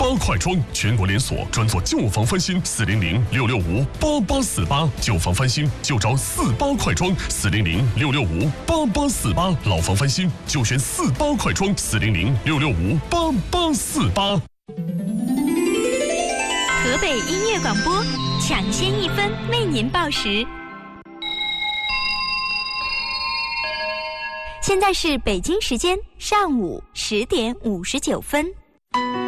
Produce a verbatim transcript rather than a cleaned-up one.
八快装，全国连锁，专做旧房翻新，四零零六六五八八四八，旧房翻新就找四八快装，四零零六六五八八四八，老房翻新就选四八快装，四零零六六五八八四八。 河北音乐广播，抢先一分为您报时。现在是北京时间上午十点五十九分。